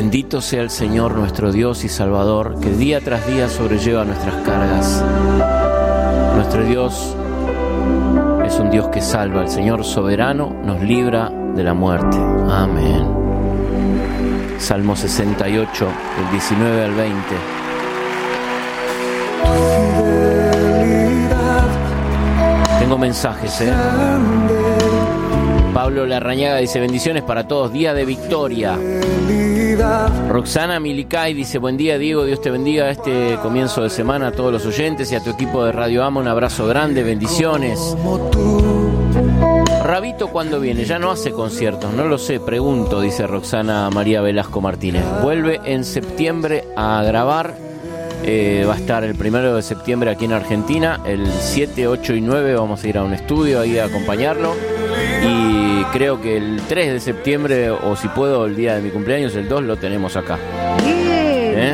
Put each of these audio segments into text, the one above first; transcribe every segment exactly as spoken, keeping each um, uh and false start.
Bendito sea el Señor nuestro Dios y Salvador, que día tras día sobrelleva nuestras cargas. Nuestro Dios es un Dios que salva. El Señor soberano nos libra de la muerte. Amén. Salmo sesenta y ocho, del diecinueve al veinte. Tengo mensajes, ¿eh? Pablo Larrañaga dice: bendiciones para todos, día de victoria. Roxana Milicay dice: buen día, Diego, Dios te bendiga este comienzo de semana a todos los oyentes y a tu equipo de Radio Ama, un abrazo grande, bendiciones. Rabito, ¿cuándo viene? Ya no hace conciertos, no lo sé, pregunto, dice Roxana María Velasco Martínez. Vuelve en septiembre a grabar, eh, va a estar el primero de septiembre aquí en Argentina, el siete, ocho y nueve vamos a ir a un estudio ahí a acompañarlo. Y creo que el tres de septiembre, o si puedo, el día de mi cumpleaños, el dos, lo tenemos acá. ¿Eh?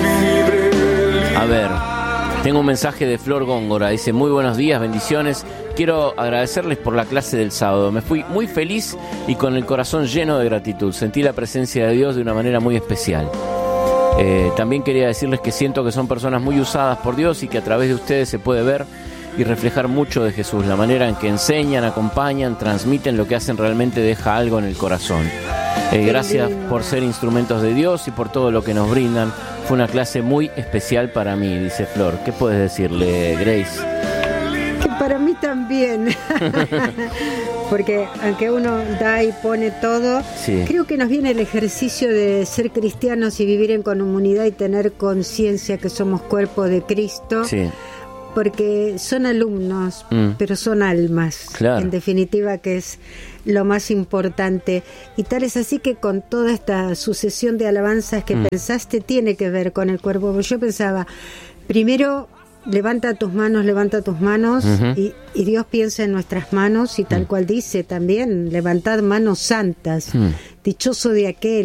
A ver, tengo un mensaje de Flor Góngora. Dice: muy buenos días, bendiciones. Quiero agradecerles por la clase del sábado. Me fui muy feliz y con el corazón lleno de gratitud. Sentí la presencia de Dios de una manera muy especial. Eh, también quería decirles que siento que son personas muy usadas por Dios y que a través de ustedes se puede ver y reflejar mucho de Jesús. La manera en que enseñan, acompañan, transmiten lo que hacen realmente deja algo en el corazón. Eh, gracias por ser instrumentos de Dios y por todo lo que nos brindan. Fue una clase muy especial para mí, dice Flor. ¿Qué puedes decirle, Grace? Que para mí también. Porque aunque uno da y pone todo, sí, creo que nos viene el ejercicio de ser cristianos y vivir en comunidad y tener conciencia que somos cuerpo de Cristo. Sí. Porque son alumnos, mm. pero son almas, claro, en definitiva, que es lo más importante. Y tal es así que con toda esta sucesión de alabanzas que mm. pensaste, tiene que ver con el cuerpo. Yo pensaba, primero, levanta tus manos, levanta tus manos, uh-huh. y, y Dios piensa en nuestras manos, y tal mm. cual dice también, levantad manos santas, mm. dichoso de aquel